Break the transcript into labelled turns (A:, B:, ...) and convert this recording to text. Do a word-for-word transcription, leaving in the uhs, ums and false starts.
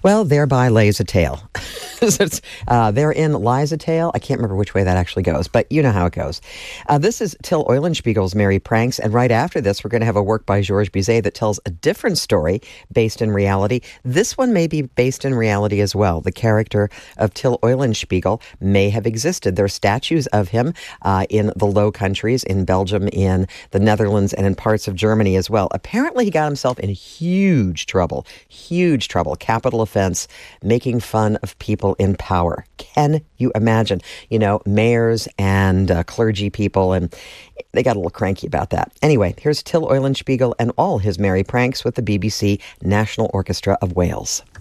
A: Well, thereby lays a tale. It's, uh, they're in lies a tale. I can't remember which way that actually goes, but you know how it goes. Uh, this is Till Eulenspiegel's Merry Pranks, and right after this, we're going to have a work by Georges Bizet that tells a different story based in reality. This one may be based in reality as well. The character of Till Eulenspiegel may have existed. There are statues of him uh, in the Low Countries, in Belgium, in the Netherlands, and in parts of Germany as well. Apparently, he got himself in huge trouble, huge trouble, capital offense, making fun of people in power. Can you imagine? You know, mayors and uh, clergy people, and they got a little cranky about that. Anyway, here's Till Eulenspiegel and all his merry pranks with the B B C National Orchestra of Wales.